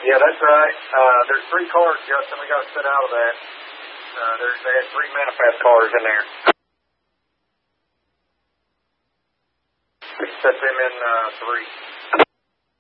Yeah, that's right. There's 3 cars, Justin. We got to sit out of that. They had 3 manifest cars in there. We set them in 3.